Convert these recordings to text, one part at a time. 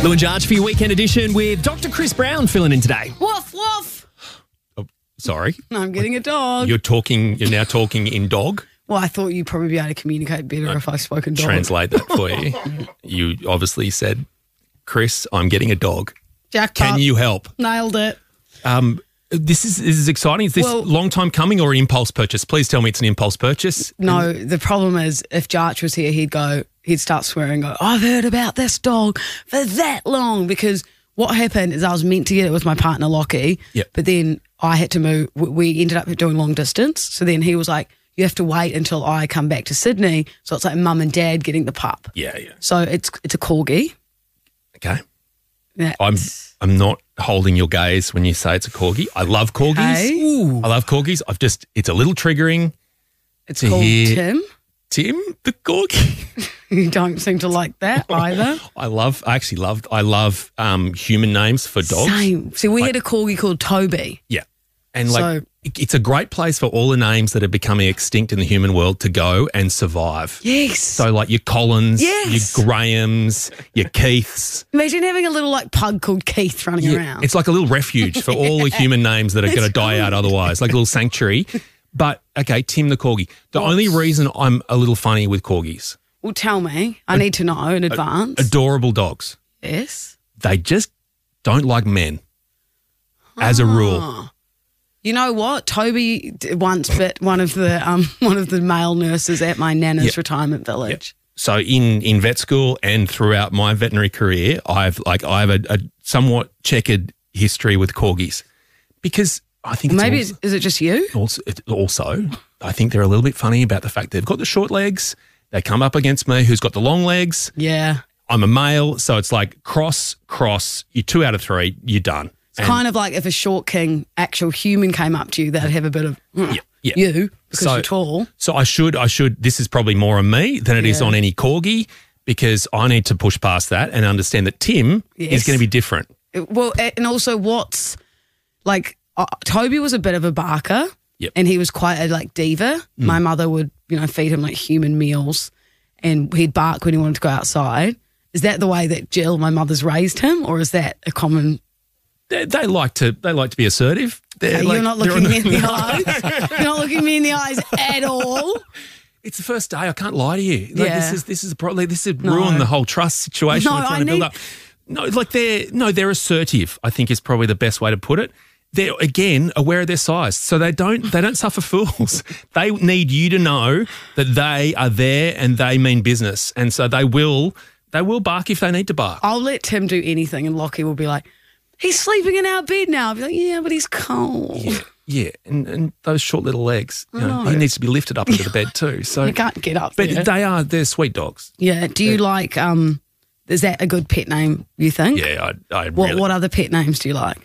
Lou and Jarge for your weekend edition with Dr. Chris Brown filling in today. Woof, woof. Oh, sorry. I'm getting a dog. You're now talking in dog? Well, I thought you'd probably be able to communicate better if I spoke in dog. Translate that for you. You obviously said, Chris, I'm getting a dog. Jackpot. Can you help? Nailed it. This is exciting. Is this a long time coming or an impulse purchase? Please tell me it's an impulse purchase. No, the problem is if Jarch was here, he'd start swearing and go, I've heard about this dog for that long, because what happened is I was meant to get it with my partner, Lockie, but then I had to move. We ended up doing long distance. So then he was like, you have to wait until I come back to Sydney. So it's like mum and dad getting the pup. Yeah. So it's a corgi. Okay. I'm not holding your gaze when you say it's a corgi. I love corgis. Okay. I love corgis. it's a little triggering. It's called Tim. Tim, the corgi. You don't seem to like that either. I love human names for dogs. Same. See, we had a corgi called Toby. Yeah. And it's a great place for all the names that are becoming extinct in the human world to go and survive. Yes. So like your Collins, yes, your Grahams, your Keiths. Imagine having a little pug called Keith running around. It's like a little refuge for all the human names that are going to die out otherwise, like a little sanctuary. But, okay, Tim the corgi. The only reason I'm a little funny with corgis. Well, tell me. I need to know in advance. Adorable dogs. Yes. They just don't like men, as a rule. You know what? Toby once bit one of the male nurses at my nana's retirement village. Yep. So in vet school and throughout my veterinary career, I have a somewhat checkered history with corgis, because I think is it just you? Also, I think they're a little bit funny about the fact they've got the short legs. They come up against me, who's got the long legs. Yeah. I'm a male, so it's like cross. You're 2 out of 3, you're done. It's kind of like if a short king, actual human, came up to you, they'd have a bit of you because you're tall. So I should. This is probably more on me than it is on any corgi, because I need to push past that and understand that Tim is going to be different. Well, and also what's like Toby was a bit of a barker, and he was quite a diva. My mother would feed him like human meals, and he'd bark when he wanted to go outside. Is that the way that Jill, my mother's, raised him, or is that a common? They like to be assertive. You're not looking me in the eyes. You're not looking me in the eyes at all. It's the first day. I can't lie to you. This is probably ruined the whole trust situation we're trying to build up. They're assertive, I think, is probably the best way to put it. They're, again, aware of their size, so they don't suffer fools. They need you to know that they are there and they mean business, and so they will bark if they need to bark. I'll let Tim do anything, and Lockie will be like, he's sleeping in our bed now. I'll be like, yeah, but he's cold. Yeah, and those short little legs, he needs to be lifted up into the bed too. So you can't get up but there. they're sweet dogs. Yeah. Do you like, is that a good pet name, you think? Yeah, What other pet names do you like?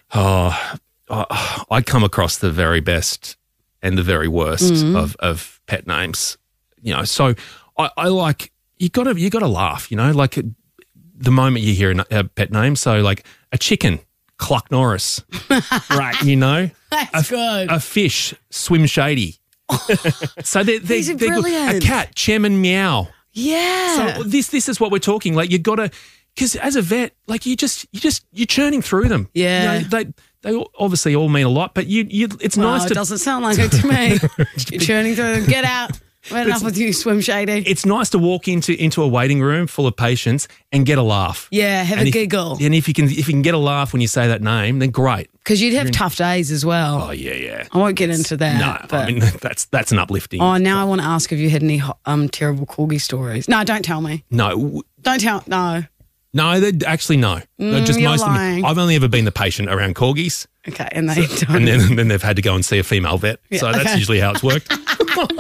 I come across the very best and the very worst of pet names. So I like, you got to laugh, like the moment you hear a pet name. So like a chicken, Cluck Norris, right? That's good. A fish, Swim Shady. So they're brilliant. A cat, Chairman Meow. Yeah. So this is what we're talking. Like you got to, because as a vet, like you're churning through them. Yeah. They obviously all mean a lot, but it's nice to. It doesn't sound like it to me. You're churning through them. Get out. We're enough with you, Swim Shady. It's nice to walk into a waiting room full of patients and get a laugh. Yeah, have a giggle. And if you can get a laugh when you say that name, then great. Because you'd have tough days as well. Oh yeah. I won't get into that. No, but I mean that's an uplifting. Oh, now I want to ask if you had any terrible corgi stories. No, don't tell me. No. Don't tell. No. No, actually no. Just you're most lying. of them. I've only ever been the patient around corgis. Okay, and they don't. And then they've had to go and see a female vet. So that's usually how it's worked.